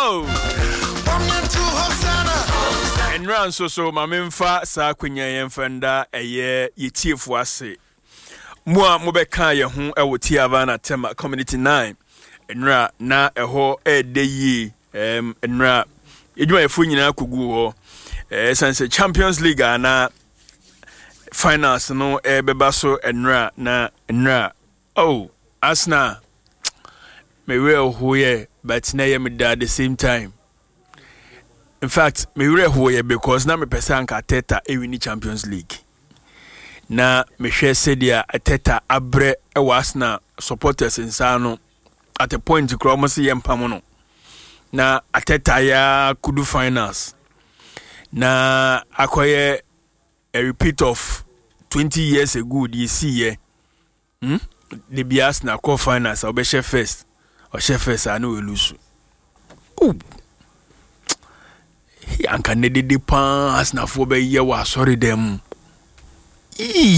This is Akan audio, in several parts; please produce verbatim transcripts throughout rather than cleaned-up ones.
Oh. And run so so my memfa sa kwenya yemfenda eye yetiefo ase. Mo a mo beka ye ho e wo Tiavana Tema Community nine. Enra na eho e de yi em enra edwuma efo nyina kogu ho. Eh sense Champions League na finals no e beba so enra na enra. Oh, Asna me real hoye but na ye me at the same time. In fact, me real hoye because na me pesa anka Teta e win Champions League. Na me hwe sedia Teta abre e wasna supporters insano at a point to cross see yempam no. Na Teta ya kudu finals. Na akoye a repeat of twenty years ago this year. Hmm? The bias na call finals or be chef first or chef first I know we lose. Ooh. He anka ne de pan as na fo be ye wa sorry dem. Ee.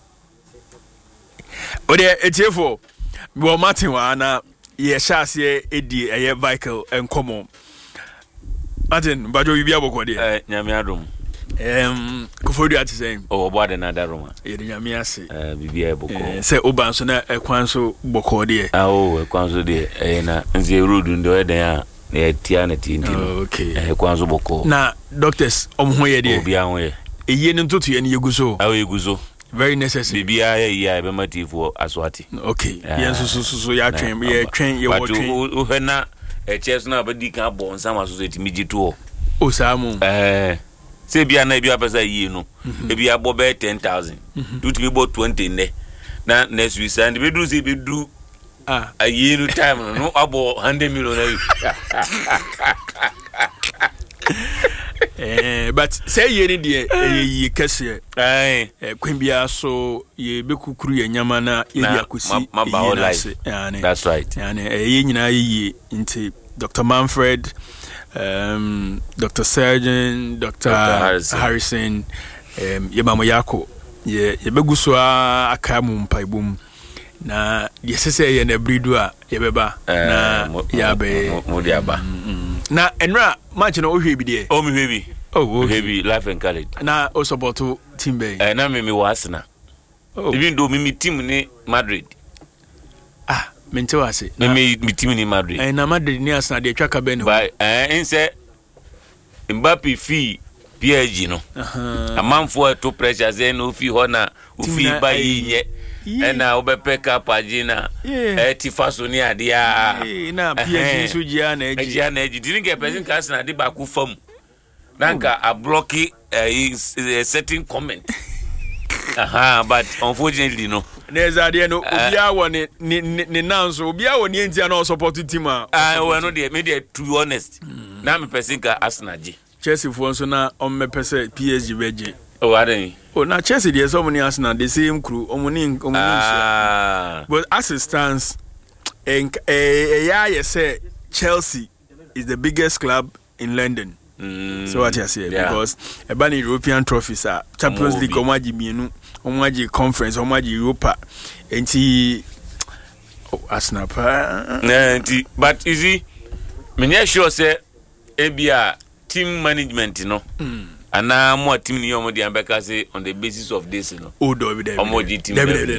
O de etiefo. Bo Martin wa na ye shase edi eye vehicle enkomo. Martin, bajo bibia boko de. Eh, nyame adom. Em, kofodu ati say. Oh, obo de na daroma. Ye de nyame ase. Eh, bibia boko. Eh, say oban so na ekwan so boko de. Ah, oh, ekwan so de. Eh na nze road ndo eden a na tia na tinti no. Okay. Eh, ekwan so boko. Na doctors omho ye de. Obi an we. Eye ne ntoto ye ne yeguso. Ah, yeguso. Very necessary. Bibia ye ya be matifo aswati. Okay. Yes, so so so ya train, ye train, ye wo train. But u na e chest na abadi kan bon sama so eti migito. O samu. Eh. Se bia na bia pesa yi no. E bia bo be ten thousand. Do to be about twenty ne. Na next week and be do se be do ah a year no time no about one hundred million. Eh, but say ye ni de ye kese eh kwembia so ye bekukuru ye nyama na ye akosi yani that's right yani ye nyina ye nti Doctor Manfred, um Doctor Surgeon, Doctor Harrison, Harrison um ye mama yako ye ye beguso aka mu mpaibum na ye sese ye na bridu a ye beba na ya be mo dia ba na enra match no ohwe bi de o mi hwe bi oh okay. Heavy life and college na o support team bay eh na me me wasna oh. Even though me me team ni Madrid ah mente wase me me me team ni Madrid eh na Madrid ni Arsenal de twaka ben no by eh inse Mbappe fee P S G no aha amanfo to pressure say no fee ho na o fee buy nye ena obepeka pagina eh tifaso ni ade a na P S G so gia na eji gia na eji didn't get person cast na de ba ku fam nanka a blocky uh, is a certain comment. Aha, but unfortunately no. Neza de no obia wo ne ne nanso obia wo ne ntia na support team a. Ah, we no dey me dey too honest. Na me person ka Arsenal ji. Chelsea fo nso na on me person P S G beje. Oh, adan. Oh, na Chelsea dey so many Arsenal the same crew. Omuni omuni. Ah. But as it stands en eh yeah you say Chelsea is the biggest club in London. Mm, so what you say yeah. Because a ban European trophies are Champions League omaji mienu omaji conference omaji Europa enti oh Arsenal pa enti but you see me not sure say ebia team management no mm. ana mo team ni omo di ambeka say on the basis of this no oh do be there omo team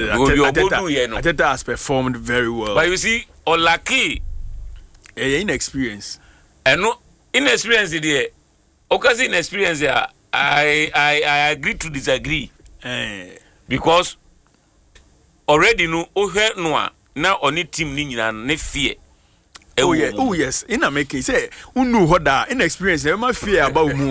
Ateta has performed very well but you see Olaki eh inexperience and no inexperience there. Because inexperience there, I I I agree to disagree. Eh. Because already no ohe noa na oni team ni nyina ne fear. Oh yeah, oh yes. In a make say unu hoda inexperience e ma fear about mu.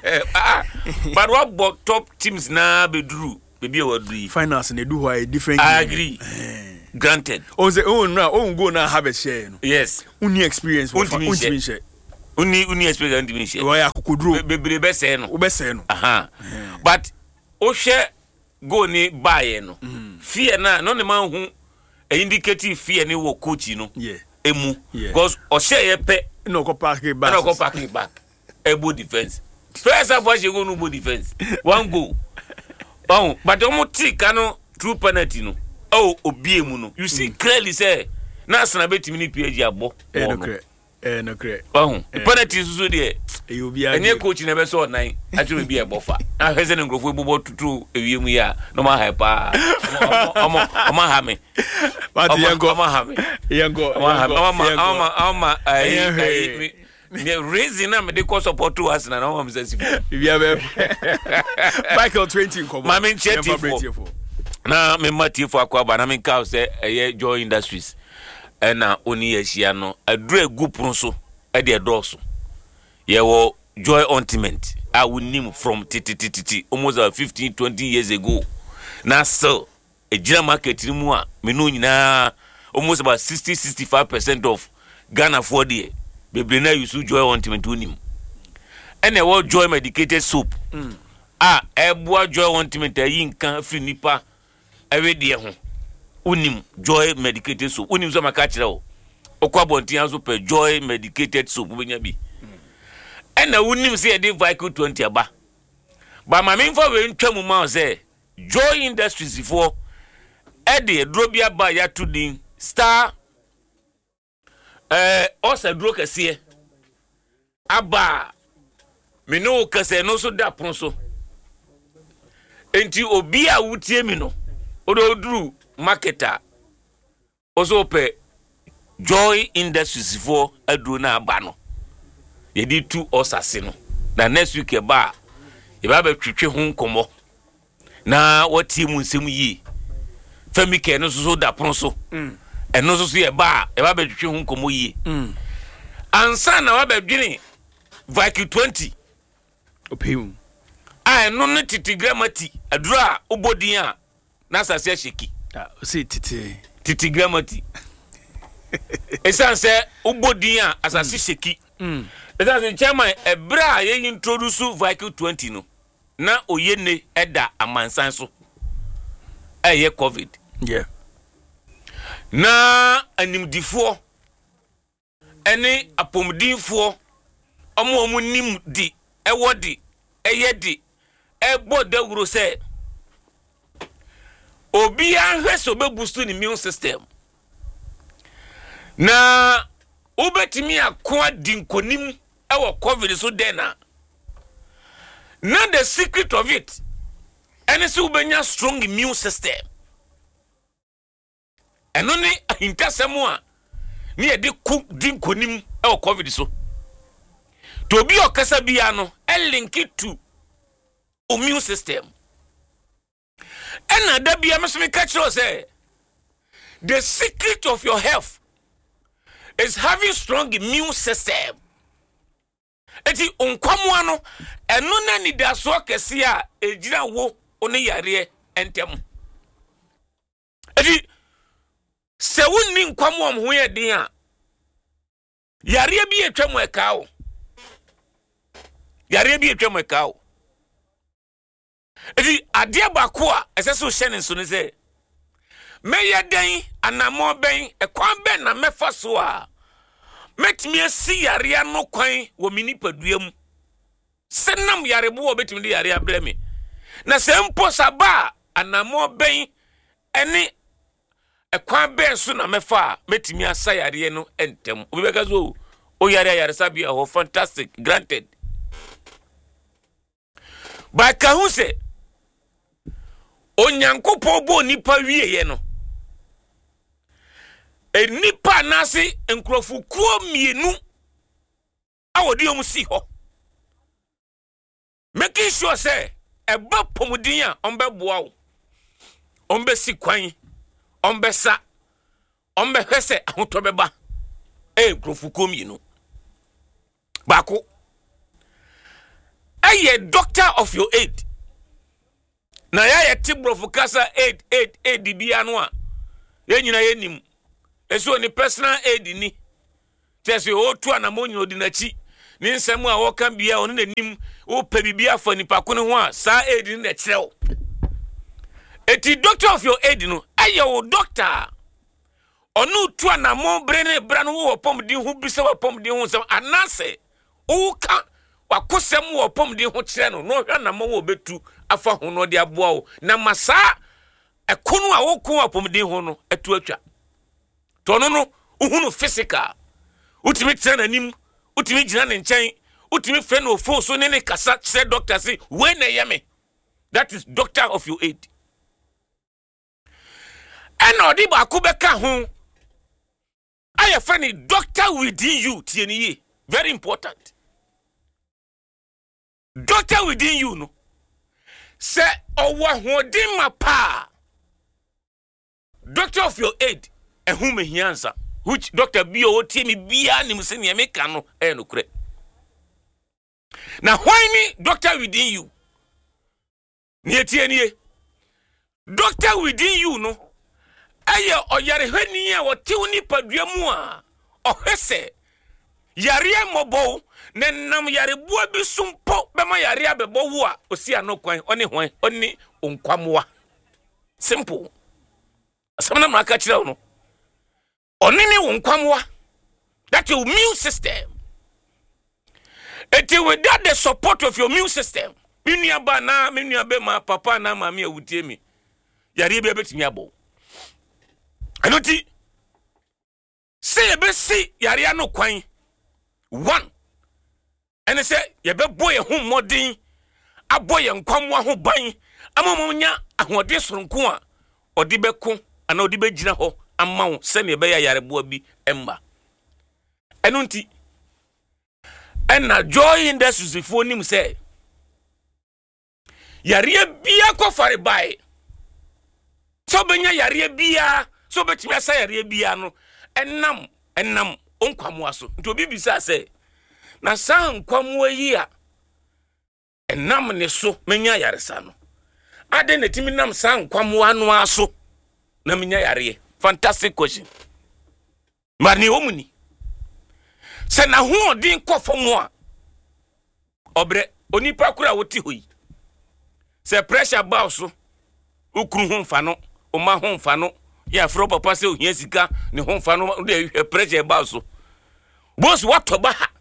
But what about top teams na bedru? Baby what do finance na do why different. I agree. Granted. On say oh no, oh go na have a share no. Yes. Uni experience for uni share. Uni uni experience uni share. Why akukudro bebre be say no. Be say no. Aha. But o share go ni buy no. Fear na no ne man hu e indicative fear ni wo coach no. Yeah. Emu because o share ye pe no go park it back. No go park it back. Ebo defense. First half was you go no defense. One goal. Oh, but omo tick ano true penalty no. Oh, obi emu no. You see clearly say na Arsenal bet me P S G abo. Eh no correct. eh no kre oh penalty so de e obi a enye coach na be so nine atume bi e bofa a hweze ne ngrofo ebubo tutu ewiem ya no ma ha pa omo omo ha me but yengo omo ha me yengo omo ha me omo omo ai the reason na me dey cause support to us na no am say bi a be Michael twenty nko ma me nchetifo na me matifo akwa na me ka say eye Joy Industries na oni yashia no aduru egupun so e de doso ye wo Joy Ultimate I would name from titititi almost uh, fifteen twenty years ago na so e jira market ni mu a me no nyina almost about sixty sixty-five percent of Ghana for there bebre na use Joy Ultimate unim ene wo Joy medicated soap mm. ah eboa Joy Ultimate ayi nkan afri nipa ewe de ho unim Joy medicated soap unim so maka kire o okwa bontin aso pe Joy medicated soap benya bi ena unim se de Vicle twenty aba ba ma me mfa we ntwa mu ma se Joy Industries for e de drobia ba ya tudin star eh osa dro kase aba me no kase no so da pon so enti obi a wutie mi no odo dru marketer oso pe Joy Industries for adru na aba no ye di two osase no na next week e ba e ba be twetwe ho nkomo na wati mu nsem yi fami ke no so da pon so mm eno so so ye ba e ba be twetwe ho nkomo yi mm ansa na wa be dwene Vicle twenty opim ah no no titigramati adura obodin a na asase asheki ah o se titi titigramati esanse obodin a asase sheki mm esanse chairman ebra ye introduce Vicle twenty no na oyene eda amansan so eye covid yeah na animdifo ene apomdinfo omo omo nim di ewodi eyedi ebo dawuro se obi ahweso be boost ni immune system na ubetimi akwa dinkonim ewo covid so dena na the secret of it ene se ubenya strong immune system eno ni ahinkasemo a ni e de ku dinkonim ewo covid so to bi okasa bia no e link it to immune system and that be a me catch you say the secret of your health is having strong immune system. Eti onkwamo ano eno na ni da so kese a ejira wo oni yare entem. Eti se wonni nkwamo am ho ye den a yare bi etwam eka o. Yare bi etwam eka o. Eti adia bako a eseso hye nso ne se meye den anamo ben ekwan ben na mefa so a metimi asi yare ano kwan wo mini paduam senam yare bo obetimi de yare abreme na se mpo saba anamo ben ene ekwan ben so na mefa metimi asa yare no entem obi beka so o yare yare sabia ho fantastic granted ba ka hu se onyankopon bo nipa wieye no e nipa nase enkrofu kuo mienu awodi omu si ho making sure say eba pomudin a ombe boa wo ombe si kwan ombe sa ombe hwese ahoto beba e enkrofu kuo mienu bako aye doctor of your aid na ya ye tibrofu kasa aid aid aid bia no a ye nyina ye nim eso ni personal aid ni tese o tu anamonyi odinachi ni nsemu a wo kan bia oni na nim o pa bibia fa nipa ko ne ho a sa aid ni na kirew eti doctor of your aid no aye wo doctor onu tu anamon bre ne bra no wo pomdin hu bi se wo pomdin hu se anase o kan wakosem wo pomdin hu kire no no hwa anamon wo betu afa ho no de aboa wo na masa ekonu a wo ko apomdin ho no etu atwa to no no uhunu physical Utimi tena nim, utimi jina ne nchen, utimi friend of phone so nene kasa say doctor say when na yeme. That is doctor of your aid. And odi ba ko beka ho. I friend a doctor within you tieni. Very important. Doctor within you no. Say owa hodin ma pa. Doctor of your aid and whom he answer. Which Doctor B O T me bia ni museni emeka no e no kure. Now why me doctor within you? Ni etie ni doctor within you no. Aye oyare hwani a wote woni padua mu a ohese yare mobo ne nam yare bua bi sumpo bema yare abebo wo a osi anokwan oni hwan oni onkwamoa. Simple. Asamna maka kire wo no. Onini onkwamoa. That your immune system. It is without the support of your immune system. Minya ba na minya be ma papa na mama e wutie mi. Yare be betimi abo. Anoti say be see yare anokwan. One. And say ye be boy ho modin aboye nkwamoa ho ban amamonya ahode soronko a odi beko ana odi be gina ho amawo se ne be ya yareboa bi emba enunti ena joy industry fo nim say yare bia ko fare bai so benya yare bia so betimi asa yare bia no enam enam onkwamoa so nti obi bisa say na san kwamoa yi a enam ne so menya yaresa no ade ne timi nam san kwamoa no aso na menya yare. Fantastic question. Marni omuni se na hu odin kofomo a obre onipa kura woti hoyi se pressure ba so ukuru hu mfa no o ma hu mfa no ya fro papa se ohia sika ne hu mfa no de pressure ba so boss wato ba ha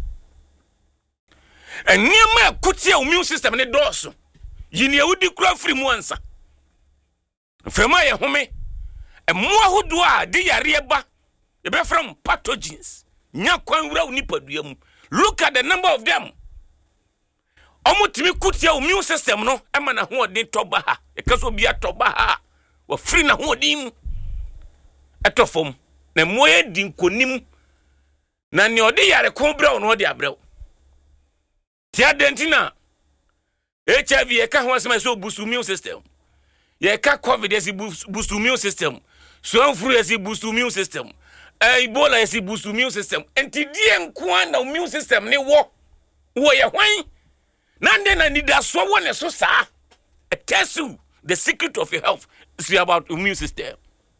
eniema kutia immune system ne doso yini ewudi kura free mu ansa fema ye home emmoa hodo a de yare ba e be from pathogens nya kwan wura unipadua mu. Look at the number of them. Omutimi kutia immune system no ema na ho odin toba ha e kaso bia toba ha wa free na ho odin etofom na moye din konim na ne ode yare ko bra no ode abrɛw ti adentina H I V e ka ho asema so boost immune system ye ka covid is boost immune system so flu is boost immune system Ebola is boost immune system enti die nko na immune system ne wo wo ye hwan na nde na nida so wo ne so sa it tells you the secret of your health is about immune system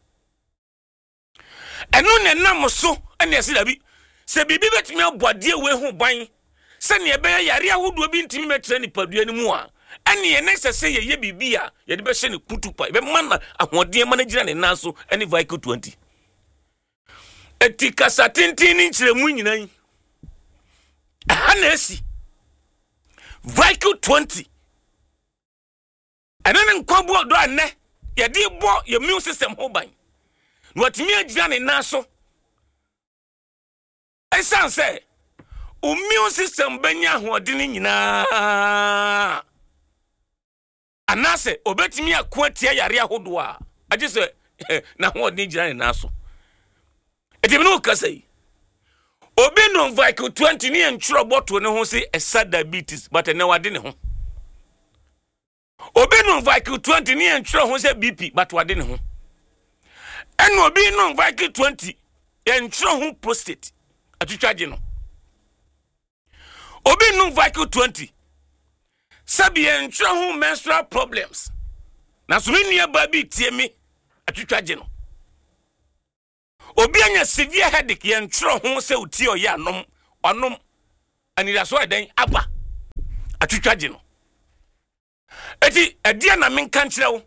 enu ne nam so ene esi dabi se bibi betimi abode we hu ban se ne be yare ahodo bi ntimi metre ni padua ni mu a ene ye next say ye ye bibi a ye de be hye ne kutupa be man ahode man gira ne naso ene Vical twenty etika satintin ni nkire mu nyinan ana esi Vical twenty ene ne nkwabu do anne ye de bo your immune system ho ban no atimi agira ne naso esan say immune system benya hodin nyina anase obetimi akwatia yare ahodo a age se na hodin gira ne naso etimi no kasai obi no Vical twenty ni entro bottle ne ho se esa diabetes but ne wade ne ho obi no Vical twenty ni entro ho se B P but wade ne ho eno obi no Vical twenty entro ho prostate atutwaje no obi no Vical twenty sabi entro ho menstrual problems na so me nua ba bi tie me atutwaje no obi anya severe headache entro ho se uti o ya anom onom anira so eden aba atutwaje no eti edia na menka nkire wo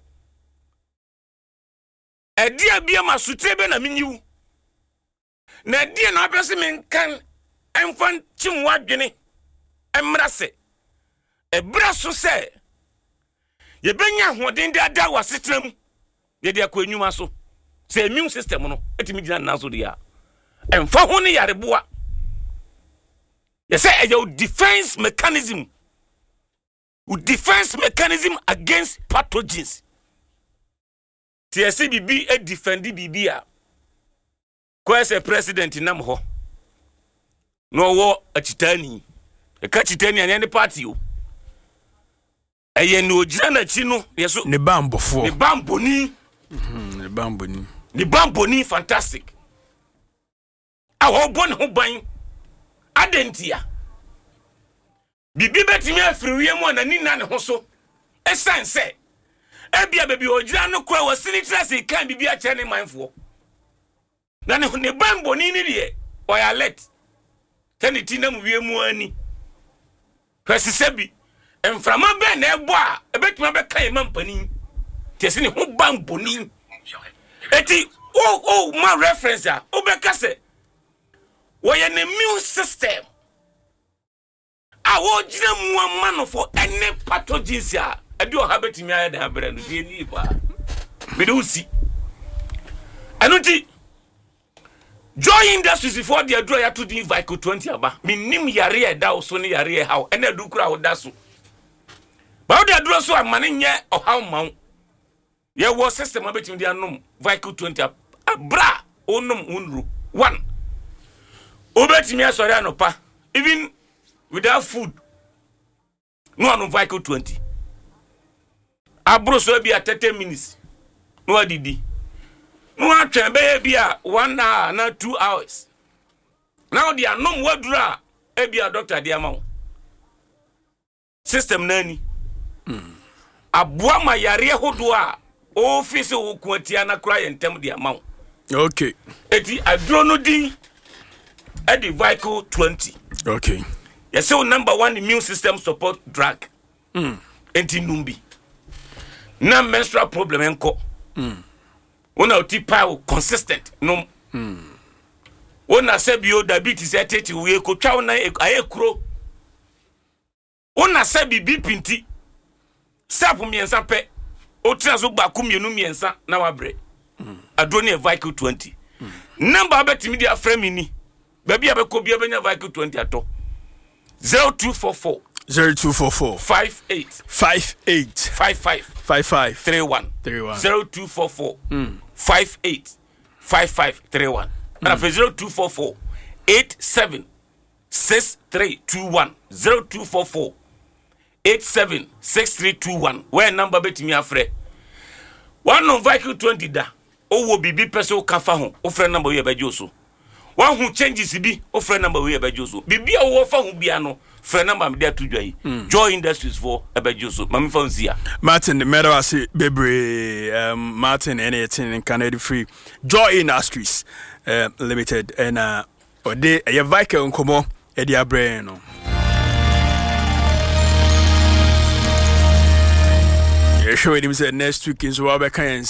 edia bia masutebe na menyiwu na edia na apese menkan enfan chimwadwene emrase ebraso se ye benya hoden de ada wasetram ye de akwanwuma so se immune system no etimi gina naso dia and for huni yareboa you say a your defense mechanism with defense mechanism against pathogens T S C B B a defendi B B a kwese president nam ho no wo achitani e ka chitani ane ne party o eye no gira na chi no yeso ne bambofo ne bamboni mhm ne bamboni ne bamboni fantastic awo bon ho ban adentia bibi betimi afiriwie mu na ni na ne ho so esanse ebia baby ogira no kwa wasini trase kan bibi a chene manfo na ne ne bamboni ni de oya let tani tina mu wie mu ani kwesisebi enframa be na ebo a ebetuma be kan mampani tiese ne ho bamboni eti o o ma reference a obeka se woye ne immune system awo jina mu amano for any pathogens a edi o habetimi aye da abere no die ni ba be do si anuti Joy Industries before the draw ya to the Vico twenty aba minim yare e da so ne yare e haw ena du kura wo da so ba wo da draw so amane nye o haw maw ye wo system abetimi dia nom Vico twenty abra onum unru one obetimi asori anopa even without food no anu Vico twenty abro so bi at thirty minutes no adidi no atwen be bia one hour na two hours now they are no wadura e bia doctor dia ma system nani mm. Aboa ma yare hodo a office wo kwatia na kra yentem dia ma okay eti adro no din e di Vico twenty okay yes so number one immune system support drug mm enti numbi na menstrual problem enko mm Ona utipa consistent no mm ona se bio diabetes etete we ko twa ona ayekuro ona se bibi pinti sap miensa pe o trazo gba ku mienu miensa na wabre mm adoni e Vico twenty mm. Number betimi dia frame ni ba bia be ko bia benya Vico twenty ato zero two four four zero two four four five eight five eight five five five five three one three one zero two four four mm five eight five five three one and after zero two four four eight seven six three two one zero two four four eight seven six three two one where number betimi afre one on Vico twenty da owo bibi peso kafa ho o frɛ number we abajo so one who changes bi o frɛ number we abajo so bibi a wo fa ho bia no frɛ number me dey to dwai Joy Industries for abajo so mami fa nzia Martin mero ase bebre um Martin anything in Canada free Joy Industries uh, limited and uh ode e Vico nkomo e dia brain no ye show him say next week is what we can